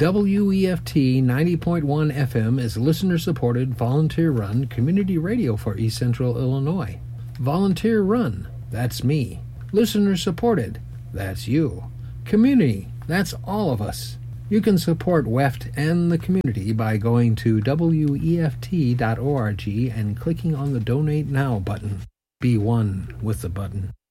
WEFT 90.1 FM is listener-supported, volunteer-run community radio for East Central Illinois. Volunteer run, that's me. Listener-supported, that's you. Community, that's all of us. You can support WEFT and the community by going to WEFT.org and clicking on the Donate Now button. Be one with the button.